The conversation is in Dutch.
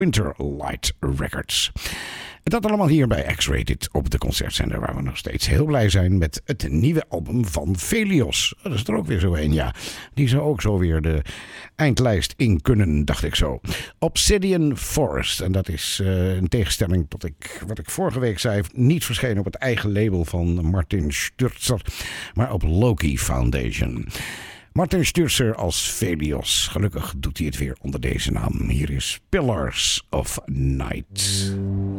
Winterlight Records. En dat allemaal hier bij X-Rated op de concertzender, waar we nog steeds heel blij zijn met het nieuwe album van Velios. Dat is er ook weer zo een, ja. Die zou ook zo weer de eindlijst in kunnen, dacht ik zo. Obsidian Forest. En dat is in tegenstelling tot wat ik vorige week zei, niet verschenen op het eigen label van Martin Sturzer, maar op Loki Foundation. Martin Sturzer als Velios. Gelukkig doet hij het weer onder deze naam. Hier is Pillars of Night.